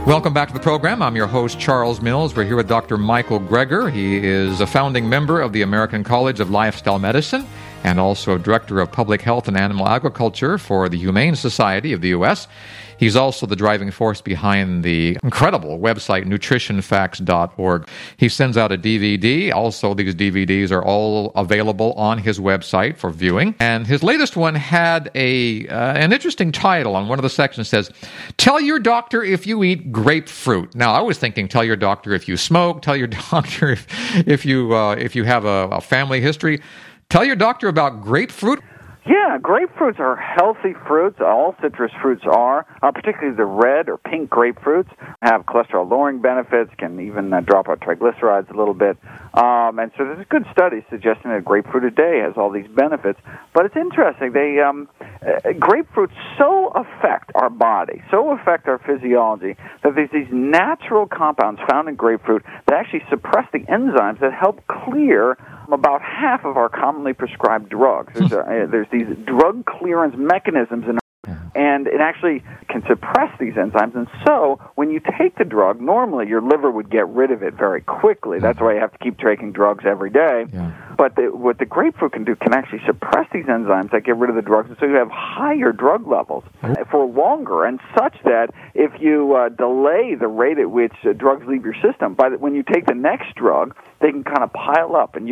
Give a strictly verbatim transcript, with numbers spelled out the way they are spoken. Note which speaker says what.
Speaker 1: Welcome back to the program. I'm your host, Charles Mills. We're here with Doctor Michael Greger. He is a founding member of the American College of Lifestyle Medicine and also Director of Public Health and Animal Agriculture for the Humane Society of the U S He's also the driving force behind the incredible website, nutrition facts dot org. He sends out a D V D. Also, these D V Ds are all available on his website for viewing. And his latest one had a uh, an interesting title. On one of the sections says, "Tell your doctor if you eat grapefruit." Now, I was thinking, tell your doctor if you smoke, tell your doctor if, if, you, uh, if you have a, a family history. Tell your doctor about grapefruit.
Speaker 2: Yeah, grapefruits are healthy fruits. All citrus fruits are, uh, particularly the red or pink grapefruits, have cholesterol-lowering benefits, can even uh, drop out triglycerides a little bit. Um, and so there's a good study suggesting that grapefruit a day has all these benefits. But it's interesting. They um, uh, grapefruits so affect our body, so affect our physiology, that there's these natural compounds found in grapefruit that actually suppress the enzymes that help clear about half of our commonly prescribed drugs. There's, a, uh, there's these drug clearance mechanisms in and it actually can suppress these enzymes. And so when you take the drug, normally your liver would get rid of it very quickly. That's why you have to keep taking drugs every day. Yeah. But the, what the grapefruit can do can actually suppress these enzymes that get rid of the drugs, and so you have higher drug levels for longer, and such that if you uh, delay the rate at which uh, drugs leave your system, by the, when you take the next drug, they can kind of pile up, and you